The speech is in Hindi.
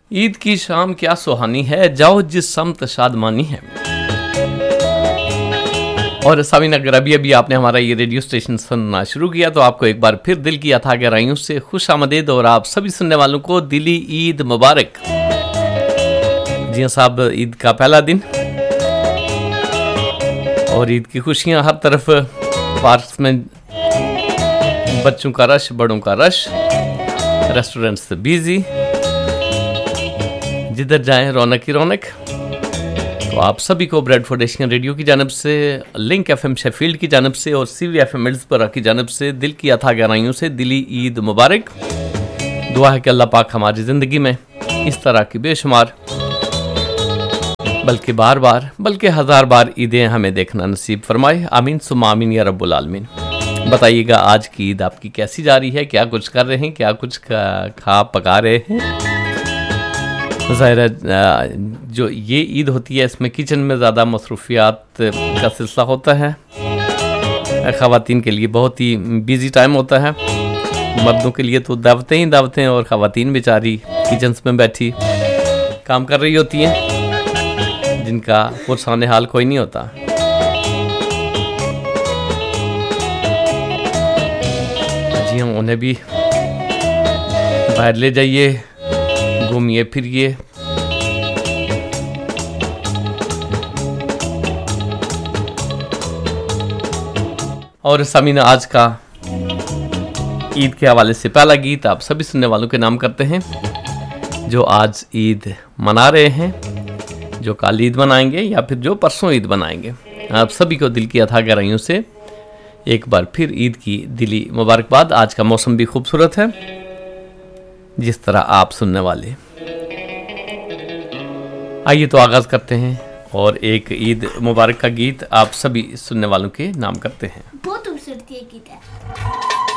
ईद की शाम क्या सुहानी है, जाओ जिस समत शादमानी है। और सामीन, अगर अभी अभी आपने हमारा ये रेडियो स्टेशन सुनना शुरू किया तो आपको एक बार फिर दिल की अथाह गहराइयों से खुश आमदीद और आप सभी सुनने वालों को दिली ईद मुबारक। जी साहब, ईद का पहला दिन और ईद की खुशियां हर तरफ, पार्क्स में बच्चों का रश, बड़ों का रश, रेस्टोरेंट्स से बिजी, जिधर जाएं रौनक ही रौनक। तो आप सभी को ब्रेडफोर्ड एशियन रेडियो की जानब से, लिंक एफएम शेफील्ड की जानब से और सीवी एफएम मिड्सबरा की जानब से दिल की अथाह गहराइयों से दिली ईद मुबारक। दुआ है कि अल्लाह पाक हमारी ज़िंदगी में इस तरह की बेशुमार, बल्कि बार बार, बल्कि हज़ार बार ईदें हमें देखना नसीब फरमाए। आमीन सुम्मा आमीन या रब्बुल आलमीन। बताइएगा आज की ईद आपकी कैसी जा रही है, क्या कुछ कर रहे हैं, क्या कुछ खा पका रहे हैं। ज़ाहिर है जो ये ईद होती है इसमें किचन में ज़्यादा मसरूफियात का सिलसिला होता है। ख़वातीन के लिए बहुत ही बिजी टाइम होता है, मर्दों के लिए तो दावतें ही दावतें, और ख़वातीन बेचारी किचन्स में बैठी काम कर रही होती हैं, जिनका पुरसाने हाल कोई नहीं होता। जी हाँ, उन्हें भी बाहर ले जाइए, घूमिए फिरिए। और सामीना, आज का ईद के हवाले से पहला गीत आप सभी सुनने वालों के नाम करते हैं जो आज ईद मना रहे हैं, जो कल ईद मनाएंगे या फिर जो परसों ईद मनाएंगे। आप सभी को दिल की अथाह गहराइयों से एक बार फिर ईद की दिली मुबारकबाद। आज का मौसम भी खूबसूरत है, जिस तरह आप सुनने वाले। आइए तो आगाज करते हैं और एक ईद मुबारक का गीत आप सभी सुनने वालों के नाम करते हैं। बहुत खूबसूरत गीत है।